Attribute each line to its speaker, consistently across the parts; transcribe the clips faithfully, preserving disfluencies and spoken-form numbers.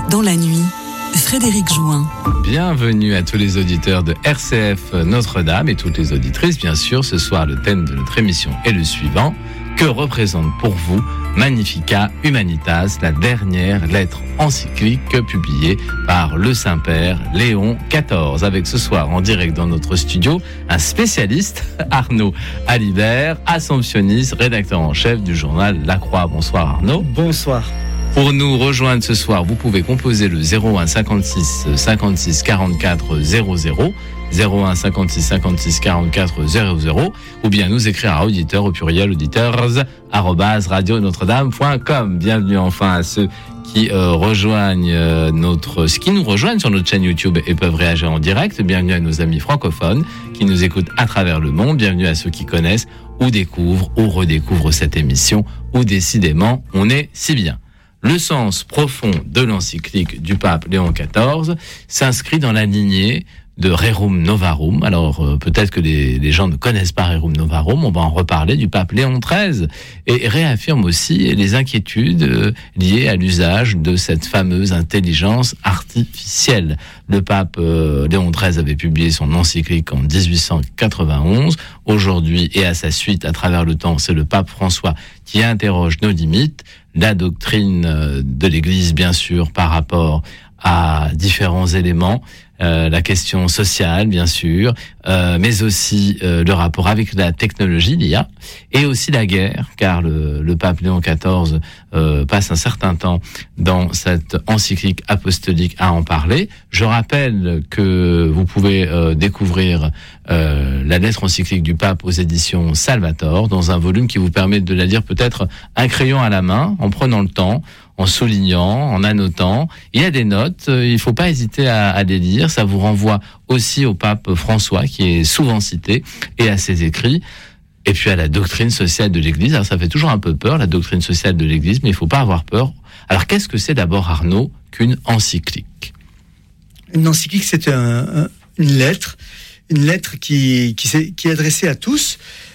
Speaker 1: Dans la nuit, Frédéric Jouin.
Speaker 2: Bienvenue à tous les auditeurs de R C F Notre-Dame et toutes les auditrices. Bien sûr, ce soir, le thème de notre émission est le suivant. Que représente pour vous Magnificat Humanitas, la dernière lettre encyclique publiée par le Saint-Père Léon quatorze. Avec ce soir en direct dans notre studio, un spécialiste, Arnaud Alibert, assomptionniste, rédacteur en chef du journal La Croix. Bonsoir Arnaud.
Speaker 3: Bonsoir.
Speaker 2: Pour nous rejoindre ce soir, vous pouvez composer le zéro un cinquante-six cinquante-six quarante-quatre zéro zéro, zéro un cinquante-six cinquante-six quarante-quatre zéro zéro, ou bien nous écrire à auditeur au pluriel auditeurs arobase radio notre-dame point com. Bienvenue enfin à ceux qui euh, rejoignent euh, notre, ce qui nous rejoignent sur notre chaîne YouTube et peuvent réagir en direct. Bienvenue à nos amis francophones qui nous écoutent à travers le monde. Bienvenue à ceux qui connaissent ou découvrent ou redécouvrent cette émission, où décidément on est si bien. Le sens profond de l'encyclique du pape Léon quatorze s'inscrit dans la lignée de Rerum Novarum. Alors euh, peut-être que les, les gens ne connaissent pas Rerum Novarum, on va en reparler, du pape Léon treize, et réaffirme aussi les inquiétudes euh, liées à l'usage de cette fameuse intelligence artificielle. Le pape euh, Léon treize avait publié son encyclique en dix-huit cent quatre-vingt-onze. Aujourd'hui et à sa suite, à travers le temps, c'est le pape François qui interroge nos limites, la doctrine de l'Église bien sûr par rapport à différents éléments, euh, la question sociale bien sûr, euh, mais aussi euh, le rapport avec la technologie, l'I A, et aussi la guerre, car le, le pape Léon quatorze euh, passe un certain temps dans cette encyclique apostolique à en parler. Je rappelle que vous pouvez euh, découvrir euh, la lettre encyclique du pape aux éditions Salvator, dans un volume qui vous permet de la lire peut-être un crayon à la main, en prenant le temps, en soulignant, en annotant. Il y a des notes, il ne faut pas hésiter à, à les lire. Ça vous renvoie aussi au pape François, qui est souvent cité, et à ses écrits. Et puis à la doctrine sociale de l'Église. Alors ça fait toujours un peu peur, la doctrine sociale de l'Église, mais il ne faut pas avoir peur. Alors qu'est-ce que c'est d'abord, Arnaud, qu'une encyclique ?
Speaker 3: Une encyclique, c'est un, un, une lettre, une lettre qui, qui, est, qui est adressée à tous.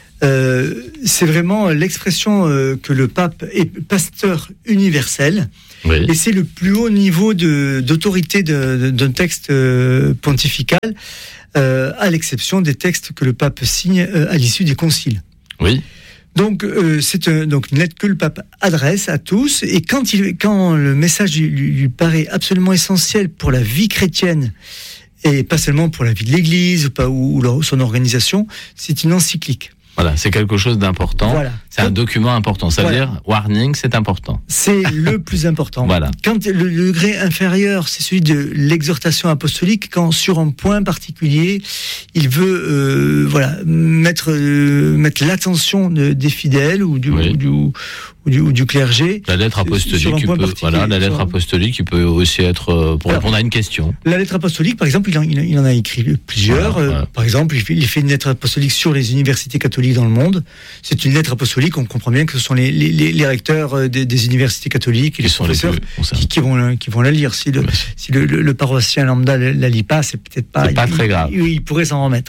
Speaker 3: Euh, c'est vraiment l'expression euh, que le pape est pasteur universel, oui. Et c'est le plus haut niveau de, d'autorité de, de, d'un texte euh, pontifical, euh, à l'exception des textes que le pape signe euh, à l'issue des conciles.
Speaker 2: Oui.
Speaker 3: Donc euh, c'est un, donc une lettre que le pape adresse à tous, et quand, il, quand le message lui, lui paraît absolument essentiel pour la vie chrétienne, et pas seulement pour la vie de l'Église ou, pas, ou, ou son organisation, c'est une encyclique.
Speaker 2: Voilà, c'est quelque chose d'important. Voilà. C'est un document important. Ça voilà. veut dire, warning, c'est important.
Speaker 3: C'est le plus important.
Speaker 2: Voilà.
Speaker 3: Quand le degré inférieur, c'est celui de l'exhortation apostolique, quand sur un point particulier, il veut euh, voilà, mettre, euh, mettre l'attention de, des fidèles ou du, oui. ou, du, ou, du, ou du clergé.
Speaker 2: La lettre apostolique, qui peut, voilà, la lettre apostolique qui peut aussi être pour Alors, répondre à une question.
Speaker 3: La lettre apostolique, par exemple, il en, il en a écrit plusieurs. Voilà, voilà. Euh, par exemple, il fait, il fait une lettre apostolique sur les universités catholiques dans le monde. C'est une lettre apostolique, on comprend bien que ce sont les, les, les recteurs des, des universités catholiques et les professeurs les plus, qui, qui, vont, qui vont la lire. Si le, oui. si le, le, le paroissien lambda ne la lit pas, c'est peut-être pas...
Speaker 2: C'est pas
Speaker 3: il,
Speaker 2: très grave.
Speaker 3: Il, il pourrait s'en remettre.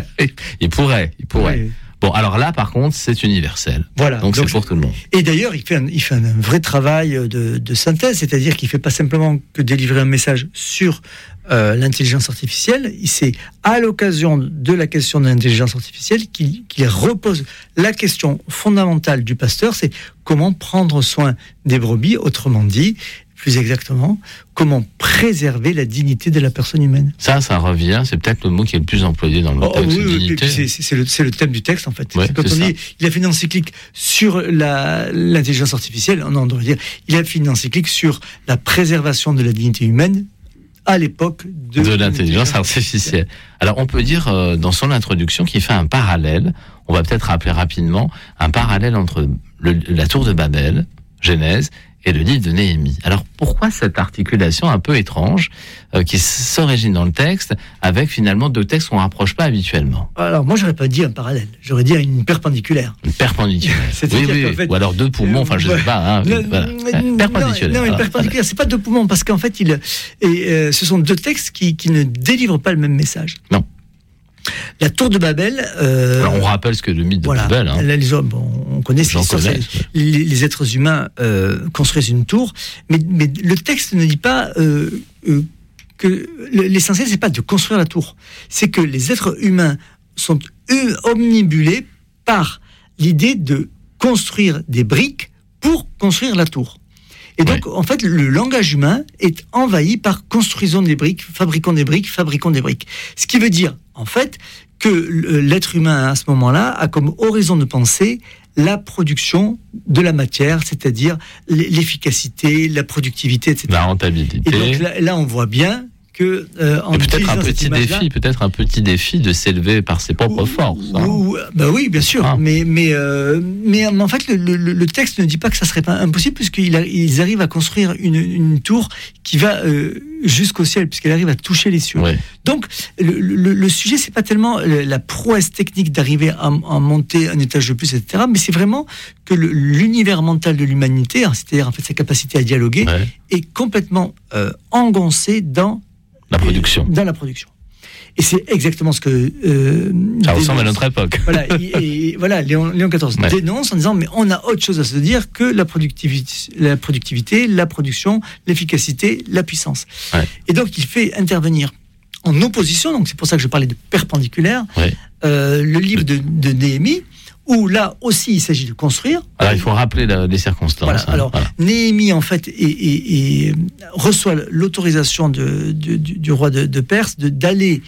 Speaker 2: il pourrait, il pourrait. Oui. Bon, alors là, par contre, c'est universel. Voilà. Donc, donc c'est pour tout le monde.
Speaker 3: Et d'ailleurs, il fait un, il fait un, un vrai travail de, de synthèse, c'est-à-dire qu'il ne fait pas simplement que délivrer un message sur euh, l'intelligence artificielle. C'est à l'occasion de la question de l'intelligence artificielle qu'il, qu'il repose la question fondamentale du pasteur, c'est comment prendre soin des brebis, autrement dit, plus exactement, comment préserver la dignité de la personne humaine.
Speaker 2: Ça, ça revient, c'est peut-être le mot qui est le plus employé dans le oh, texte.
Speaker 3: Oui,
Speaker 2: dignité.
Speaker 3: C'est, c'est, le, c'est le thème du texte, en fait.
Speaker 2: Ouais,
Speaker 3: c'est quand
Speaker 2: c'est
Speaker 3: on dit, il a fait une encyclique sur la, l'intelligence artificielle, non, on devrait dire, il a fait une encyclique sur la préservation de la dignité humaine à l'époque de,
Speaker 2: de l'intelligence artificielle. Alors, on peut dire, euh, dans son introduction, qu'il fait un parallèle, on va peut-être rappeler rapidement, un parallèle entre le, la tour de Babel, Genèse, et le livre de Néhémie. Alors pourquoi cette articulation un peu étrange euh, qui s'origine dans le texte avec finalement deux textes qu'on ne rapproche pas habituellement?
Speaker 3: Alors moi j'aurais pas dit un parallèle, j'aurais dit une perpendiculaire.
Speaker 2: Une perpendiculaire. oui, oui, oui. Fait, ou alors deux poumons, enfin je ne sais pas. Hein,
Speaker 3: non,
Speaker 2: voilà.
Speaker 3: non, perpendiculaire. Non, non, une perpendiculaire, c'est pas deux poumons parce qu'en fait il, et, euh, ce sont deux textes qui, qui ne délivrent pas le même message.
Speaker 2: Non.
Speaker 3: La tour de Babel. Euh,
Speaker 2: Alors, on rappelle ce que le mythe de
Speaker 3: voilà,
Speaker 2: Babel. Hein.
Speaker 3: Les hommes, bon, on connaît cette histoire.
Speaker 2: Connais,
Speaker 3: les, les êtres humains euh, construisent une tour, mais, mais le texte ne dit pas euh, euh, que l'essentiel, c'est pas de construire la tour, c'est que les êtres humains sont omnibulés par l'idée de construire des briques pour construire la tour. Et donc, ouais. en fait, le langage humain est envahi par construisons des briques, fabriquons des briques, fabriquons des briques. Ce qui veut dire, en fait, que l'être humain, à ce moment-là, a comme horizon de pensée la production de la matière, c'est-à-dire l'efficacité, la productivité, et cetera.
Speaker 2: La rentabilité.
Speaker 3: Et donc là, là on voit bien que euh, en
Speaker 2: peut-être un petit défi, peut-être un petit défi de s'élever par ses propres
Speaker 3: ou,
Speaker 2: forces. Hein.
Speaker 3: Ou, bah oui, bien sûr. Ah. Mais mais euh, mais en fait, le, le, le texte ne dit pas que ça serait pas impossible, puisqu'ils ils arrivent à construire une, une tour qui va euh, jusqu'au ciel, puisqu'elle arrive à toucher les cieux. Ouais. Donc le, le, le sujet, c'est pas tellement la prouesse technique d'arriver à, à monter un étage de plus, et cetera. Mais c'est vraiment que le, l'univers mental de l'humanité, c'est-à-dire en fait sa capacité à dialoguer, ouais. est complètement euh, engoncé dans
Speaker 2: la production.
Speaker 3: Dans la production. Et c'est exactement ce que... Euh,
Speaker 2: ça ressemble à notre époque.
Speaker 3: Voilà, et, et, voilà Léon, Léon quatorze ouais. dénonce en disant, mais on a autre chose à se dire que la productivité, la, productivité, la production, l'efficacité, la puissance. Ouais. Et donc, il fait intervenir en opposition, donc c'est pour ça que je parlais de perpendiculaire, ouais. euh, le livre de, de Néhémie, où là aussi il s'agit de construire.
Speaker 2: Alors il faut rappeler la, les circonstances.
Speaker 3: Voilà.
Speaker 2: Hein.
Speaker 3: Alors
Speaker 2: voilà.
Speaker 3: Néhémie en fait et, et, et reçoit l'autorisation de, de, du, du roi de, de Perse de, d'aller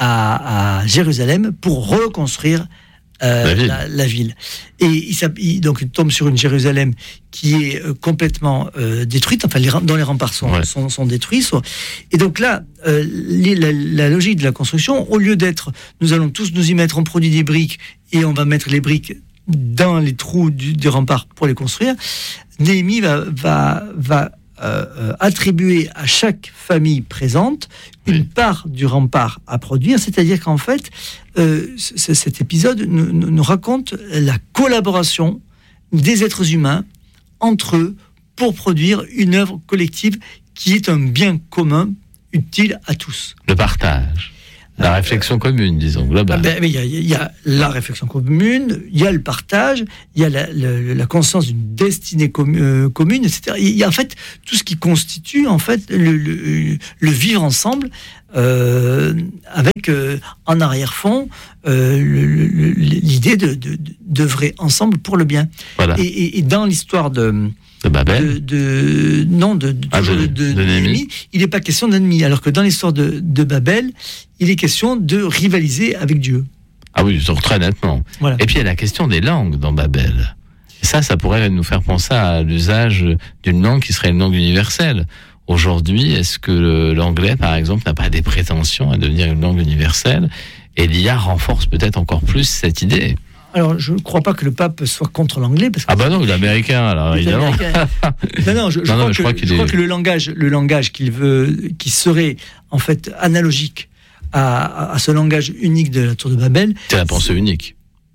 Speaker 3: à, à Jérusalem pour reconstruire euh, la, ville. La, la ville. Et il, il, donc il tombe sur une Jérusalem qui est euh, complètement euh, détruite, enfin les, dont les remparts sont, ouais. sont, sont détruits. Sont, et donc là, euh, les, la, la logique de la construction, au lieu d'être nous allons tous nous y mettre, on produit des briques et on va mettre les briques dans les trous du, des remparts pour les construire, Néhémie va, va, va euh, attribuer à chaque famille présente une oui. part du rempart à produire, c'est-à-dire qu'en fait, euh, c- cet épisode nous, nous raconte la collaboration des êtres humains entre eux pour produire une œuvre collective qui est un bien commun utile à tous.
Speaker 2: Le partage. La réflexion euh, commune, disons, globale.
Speaker 3: Ben, il y, y a la réflexion commune, il y a le partage, il y a la, la, la conscience d'une destinée com- euh, commune, et cetera. Il y a en fait tout ce qui constitue en fait le, le, le vivre ensemble, euh, avec euh, en arrière-fond euh, le, le, l'idée de, de, de, d'œuvrer ensemble pour le bien. Voilà. Et, et, et dans l'histoire de
Speaker 2: De Babel
Speaker 3: de, de, Non, de, de, ah, de, de, de, de Néhémie, il n'est pas question d'ennemi, alors que dans l'histoire de, de Babel, il est question de rivaliser avec Dieu.
Speaker 2: Ah oui, très nettement. Voilà. Et puis il y a la question des langues dans Babel. Et ça, ça pourrait nous faire penser à l'usage d'une langue qui serait une langue universelle. Aujourd'hui, est-ce que l'anglais, par exemple, n'a pas des prétentions à devenir une langue universelle ? Et l'I A renforce peut-être encore plus cette idée.
Speaker 3: Alors, je ne crois pas que le pape soit contre l'anglais. Parce que
Speaker 2: ah bah non, il est américain, alors évidemment.
Speaker 3: non, non, je, je, non, crois, non, que, je crois, qu'il je est... crois que le langage, le langage qu'il veut, qui serait en fait analogique à, à, à ce langage unique de la Tour de Babel.
Speaker 2: C'est la pensée unique.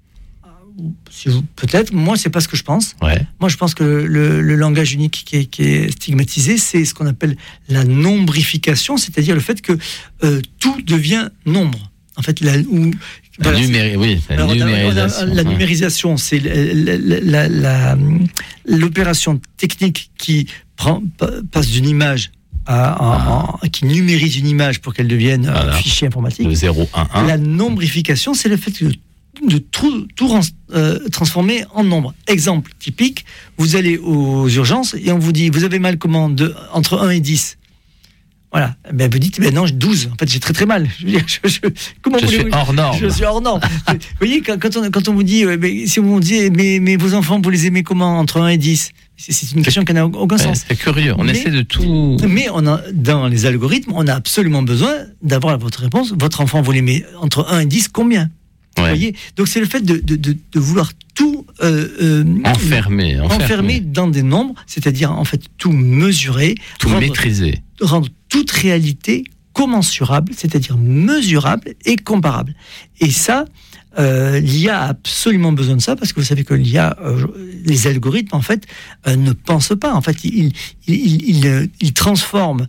Speaker 3: Si vous, peut-être, moi c'est pas ce que je pense.
Speaker 2: Ouais.
Speaker 3: Moi je pense que le, le langage unique qui est, qui est stigmatisé, c'est ce qu'on appelle la nombrification, c'est-à-dire le fait que euh, tout devient nombre. En fait, la, où,
Speaker 2: la, voilà, numéri- oui, la
Speaker 3: alors,
Speaker 2: numérisation.
Speaker 3: La, la, la numérisation, c'est la, la, la, la, l'opération technique qui prend, passe d'une image à, à, à, qui numérise une image pour qu'elle devienne voilà. un fichier informatique.
Speaker 2: Le zéro un un.
Speaker 3: La nombrification, c'est le fait que de tout, tout euh, transformer en nombre. Exemple typique, vous allez aux urgences et on vous dit, vous avez mal comment de, entre un et dix. Voilà. Ben, vous dites, ben non, douze. En fait, j'ai très très mal. Je, veux dire, je, je, comment
Speaker 2: je suis hors norme.
Speaker 3: Je suis hors norme. Vous voyez, quand, quand, on, quand on vous dit, ben, si on vous dit, mais, mais vos enfants, vous les aimez comment entre un et dix ? C'est, c'est une question qui n'a aucun sens.
Speaker 2: Ouais, c'est curieux. On mais, essaie de tout.
Speaker 3: Mais on a, dans les algorithmes, on a absolument besoin d'avoir votre réponse. Votre enfant, vous l'aimez entre un et dix, combien ? Ouais. Vous voyez, donc c'est le fait de, de, de, de vouloir tout euh, euh,
Speaker 2: enfermer, enfermer,
Speaker 3: enfermer dans des nombres, c'est-à-dire en fait tout mesurer,
Speaker 2: tout
Speaker 3: rendre,
Speaker 2: maîtriser,
Speaker 3: rendre toute réalité commensurable, c'est-à-dire mesurable et comparable. Et ça, euh, l'I A a absolument besoin de ça parce que vous savez que l'I A, euh, les algorithmes en fait euh, ne pensent pas. En fait, ils, ils, ils, ils, ils transforment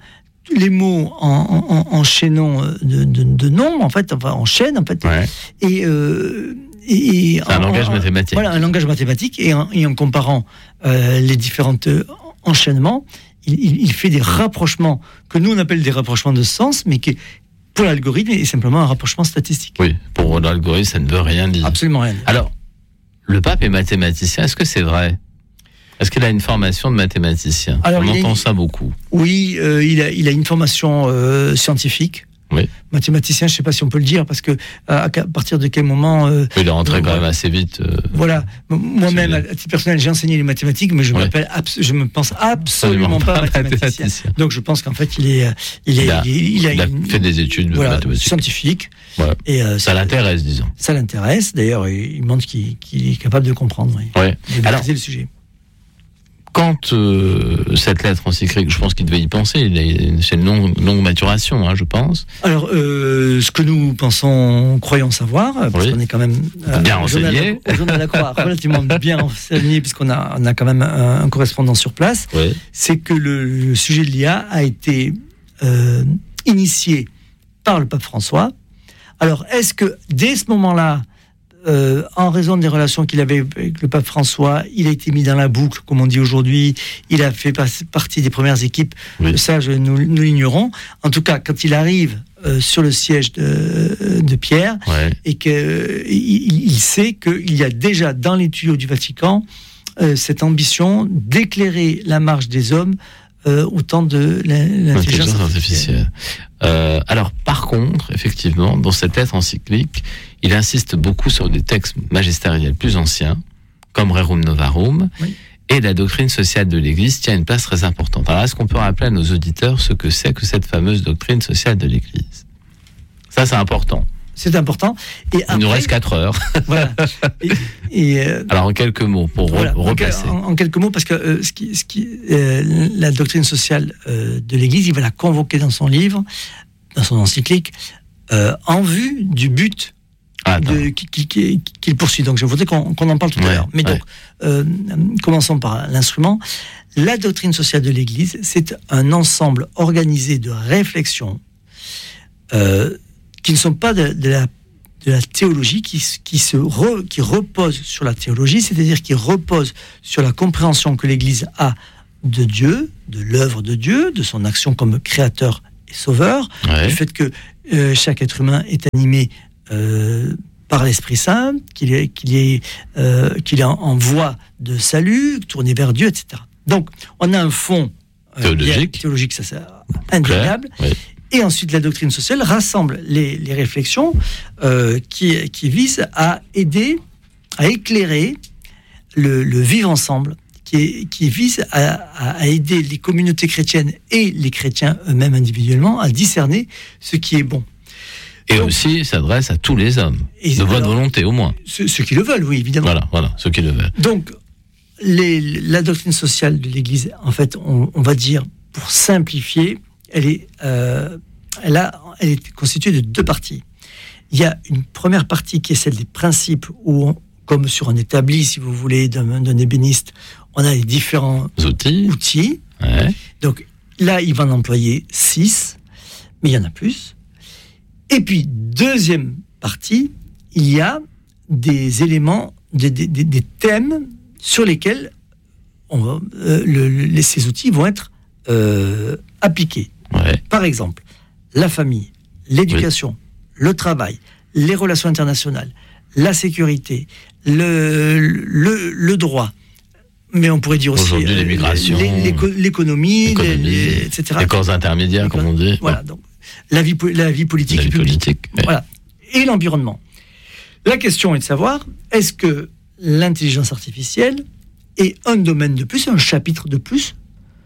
Speaker 3: les mots en, en, en chaînon de, de, de nombres, en fait, enfin en chaîne, en fait,
Speaker 2: Ouais.
Speaker 3: et, euh, et, et
Speaker 2: C'est un
Speaker 3: en-
Speaker 2: langage
Speaker 3: en-
Speaker 2: mathématique.
Speaker 3: Voilà, un langage mathématique, et en, et en comparant euh, les différents enchaînements, il, il, il fait des rapprochements que nous on appelle des rapprochements de sens, mais qui pour l'algorithme est simplement un rapprochement statistique.
Speaker 2: Oui, pour l'algorithme, ça ne veut rien dire.
Speaker 3: Absolument rien.
Speaker 2: Alors, le pape est mathématicien, est-ce que c'est vrai ? Est-ce qu'il a une formation de mathématicien ?
Speaker 3: Alors,
Speaker 2: On
Speaker 3: il a
Speaker 2: entend
Speaker 3: une-
Speaker 2: ça beaucoup.
Speaker 3: Oui, euh, il, a, il a une formation euh, scientifique.
Speaker 2: Oui.
Speaker 3: Mathématicien, je ne sais pas si on peut le dire, parce que à, à partir de quel moment... euh,
Speaker 2: Il est rentré quand
Speaker 3: voilà.
Speaker 2: même assez vite. euh,
Speaker 3: Voilà, moi-même,
Speaker 2: C'est
Speaker 3: à
Speaker 2: bien.
Speaker 3: titre personnel, j'ai enseigné les mathématiques, mais je
Speaker 2: Ouais.
Speaker 3: m'appelle, abs- je me pense absolument pas mathématicien. Donc je pense qu'en fait, il est, il est,
Speaker 2: Il a,
Speaker 3: il, est- il a
Speaker 2: il a
Speaker 3: une-
Speaker 2: fait des études de
Speaker 3: voilà,
Speaker 2: mathématiques.
Speaker 3: scientifiques.
Speaker 2: Voilà.
Speaker 3: Et euh,
Speaker 2: Ça l'intéresse, disons.
Speaker 3: Ça l'intéresse. D'ailleurs, il il montre qu'il qu'il est capable de comprendre. Oui.
Speaker 2: Ouais.
Speaker 3: Et de
Speaker 2: Alors,
Speaker 3: maîtriser le sujet.
Speaker 2: quand euh, cette lettre encyclique, je pense qu'il devait y penser, il est- c'est une longue, longue maturation, hein, je pense.
Speaker 3: Alors, euh, ce que nous pensons, croyons savoir, parce
Speaker 2: Oui.
Speaker 3: qu'on est quand même
Speaker 2: Bien
Speaker 3: au journal-
Speaker 2: renseigné.
Speaker 3: au journal de la Croix, relativement bien renseigné, puisqu'on a, on a quand même un, un correspondant sur place,
Speaker 2: Oui.
Speaker 3: c'est que le, le sujet de l'I A a été euh, initié par le pape François. Alors, est-ce que dès ce moment-là, euh, en raison des relations qu'il avait avec le pape François, il a été mis dans la boucle, comme on dit aujourd'hui, il a fait pas- partie des premières équipes,
Speaker 2: Oui.
Speaker 3: ça je, nous, nous l'ignorons. En tout cas, quand il arrive euh, sur le siège de, de Pierre,
Speaker 2: Ouais.
Speaker 3: et qu'il il sait qu'il y a déjà dans les tuyaux du Vatican euh, cette ambition d'éclairer la marche des hommes euh, au temps de la- l'intelligence
Speaker 2: Intelligence
Speaker 3: artificielle.
Speaker 2: artificielle. Euh, alors, par contre, effectivement, dans cette lettre encyclique, il insiste beaucoup sur des textes magistériels plus anciens, comme Rerum Novarum,
Speaker 3: Oui.
Speaker 2: et la doctrine sociale de l'Église tient une place très importante. Alors, est-ce qu'on peut rappeler à nos auditeurs ce que c'est que cette fameuse doctrine sociale de l'Église ? Ça, c'est important.
Speaker 3: C'est important. Et
Speaker 2: Il
Speaker 3: après,
Speaker 2: nous reste quatre heures.
Speaker 3: voilà. Et, et, euh,
Speaker 2: Alors, en quelques mots, pour re-
Speaker 3: voilà. En,
Speaker 2: replacer.
Speaker 3: en- en quelques mots, parce que euh, ce qui, ce qui, euh, la doctrine sociale euh, de l'Église, il va la convoquer dans son livre, dans son encyclique, euh, en vue du but
Speaker 2: Ah, attends.
Speaker 3: de- qui- qui- qui- qu'il poursuit. Donc, je voudrais qu'on qu'on en parle tout à
Speaker 2: Ouais,
Speaker 3: l'heure. Mais
Speaker 2: ouais.
Speaker 3: donc, euh, commençons par l'instrument. La doctrine sociale de l'Église, c'est un ensemble organisé de réflexions euh, qui ne sont pas de, de la, de la théologie, qui, s- qui, se re- qui reposent sur la théologie, c'est-à-dire qui reposent sur la compréhension que l'Église a de Dieu, de l'œuvre de Dieu, de son action comme créateur et sauveur,
Speaker 2: Ouais.
Speaker 3: le fait que euh, chaque être humain est animé euh, par l'Esprit Saint, qu'il est, qu'il est, euh, qu'il est en, en voie de salut, tourné vers Dieu, et cetera. Donc, on a un fond euh,
Speaker 2: Théologique.
Speaker 3: bien- théologique, ça c'est indéniable.
Speaker 2: Oui.
Speaker 3: Et ensuite, la doctrine sociale rassemble les, les réflexions euh, qui, qui visent à aider, à éclairer le, le vivre ensemble, qui, est, qui vise à, à- à aider les communautés chrétiennes et les chrétiens eux-mêmes individuellement à discerner ce qui est bon.
Speaker 2: Et
Speaker 3: Donc,
Speaker 2: aussi, s'adresse à tous les hommes.
Speaker 3: Et
Speaker 2: de bonne
Speaker 3: alors-
Speaker 2: volonté, au moins.
Speaker 3: ceux, ceux qui le veulent, oui, évidemment.
Speaker 2: Voilà, voilà, ceux qui le veulent.
Speaker 3: Donc, les, la doctrine sociale de l'Église, en fait, on, on va dire, pour simplifier, elle est, euh, elle, a, elle est constituée de deux parties. Il y a une première partie qui est celle des principes, où, on- comme sur un établi, si vous voulez, d'un d'un ébéniste, on a les différents
Speaker 2: Outils.
Speaker 3: outils.
Speaker 2: Ouais.
Speaker 3: Donc là, il va en employer six, mais il y en a plus. Et puis, deuxième partie, il y a des éléments, des, des- des- des thèmes sur lesquels on va, euh, le- le- ces outils vont être euh, appliqués.
Speaker 2: Ouais.
Speaker 3: Par exemple, la famille, l'éducation, le travail, les relations internationales, la sécurité, le, le, le droit. Mais on pourrait dire aussi
Speaker 2: Aujourd'hui,
Speaker 3: euh,
Speaker 2: l'immigration,
Speaker 3: l'é- l'éco- l'économie,
Speaker 2: l'économie,
Speaker 3: les- les- et cetera.
Speaker 2: Les corps intermédiaires, comme on dit.
Speaker 3: Voilà, donc la vie, po- la vie politique
Speaker 2: La
Speaker 3: et
Speaker 2: vie
Speaker 3: publique.
Speaker 2: politique. ouais.
Speaker 3: Voilà. Et l'environnement. La question est de savoir, est-ce que l'intelligence artificielle est un domaine de plus, un chapitre de plus,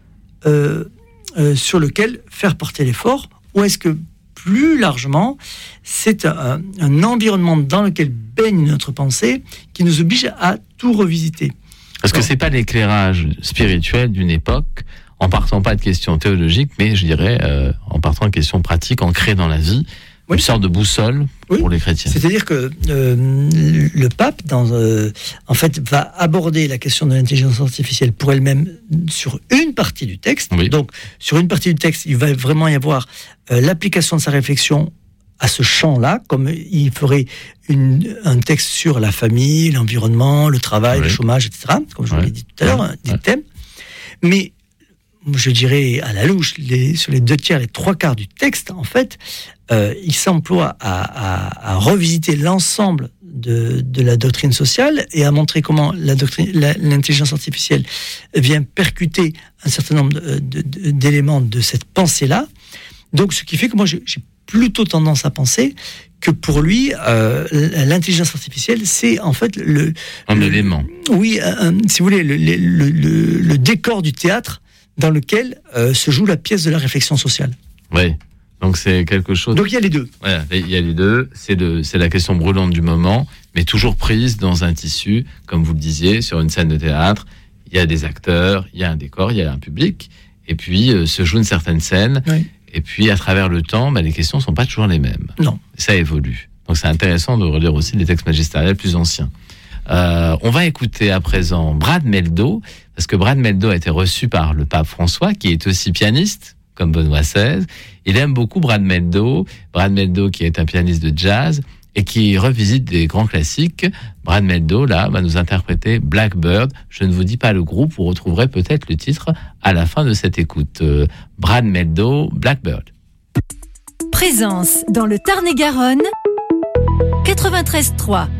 Speaker 3: euh, euh, sur lequel faire porter l'effort, ou est-ce que plus largement, c'est un, un environnement dans lequel baigne notre pensée qui nous oblige à tout revisiter.
Speaker 2: Parce que
Speaker 3: Non.
Speaker 2: c'est pas l'éclairage spirituel d'une époque, en partant pas de questions théologiques, mais je dirais euh, en partant de questions pratiques ancrées dans la vie,
Speaker 3: Oui.
Speaker 2: Une sorte de boussole oui. pour les chrétiens.
Speaker 3: C'est-à-dire que euh, le pape, dans, euh, en fait, va aborder la question de l'intelligence artificielle pour elle-même sur une partie du texte. Oui. Donc, sur une partie du texte, il va vraiment y avoir euh, l'application de sa réflexion à ce champ-là, comme il ferait une, un texte sur la famille, l'environnement, le travail, oui. le chômage, et cetera, comme je oui. vous l'ai dit tout à l'heure, oui. des oui. thèmes. Mais je dirais à la louche, les, sur les deux tiers, les trois quarts du texte, en fait, euh, il s'emploie à, à, à revisiter l'ensemble de, de la doctrine sociale et à montrer comment la doctrine, la, l'intelligence artificielle vient percuter un certain nombre de, de, de, d'éléments de cette pensée-là. Donc, ce qui fait que moi, j'ai, j'ai plutôt tendance à penser que pour lui, euh, l'intelligence artificielle, c'est en fait le...
Speaker 2: Un
Speaker 3: le,
Speaker 2: élément.
Speaker 3: Oui, un, si vous voulez, le, le, le, le, le décor du théâtre dans lequel euh, se joue la pièce de la réflexion sociale.
Speaker 2: Oui, donc c'est quelque chose...
Speaker 3: Donc il y a les deux.
Speaker 2: Ouais, il y a les deux, c'est, de, c'est la question brûlante du moment, mais toujours prise dans un tissu, comme vous le disiez, sur une scène de théâtre, il y a des acteurs, il y a un décor, il y a un public, et puis euh, se joue une certaine scène, oui. et puis à travers le temps, bah, les questions ne sont pas toujours les mêmes.
Speaker 3: Non.
Speaker 2: Ça évolue. Donc c'est intéressant de relire aussi les textes magistériels plus anciens. Euh, on va écouter à présent Brad Mehldau, parce que Brad Mehldau a été reçu par le pape François, qui est aussi pianiste, comme Benoît seize. Il aime beaucoup Brad Mehldau, Brad Mehldau qui est un pianiste de jazz et qui revisite des grands classiques. Brad Mehldau, là, va nous interpréter Blackbird. Je ne vous dis pas le groupe, vous retrouverez peut-être le titre à la fin de cette écoute. Euh, Brad Mehldau, Blackbird.
Speaker 4: Présence dans le Tarn-et-Garonne, quatre-vingt-treize trois.